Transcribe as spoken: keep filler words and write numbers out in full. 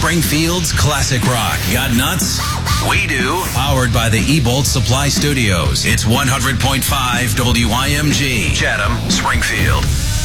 Springfield's classic rock. Got nuts? We do. Powered by the E-Bolt Supply Studios. It's one hundred point five W I M G. Chatham, Springfield.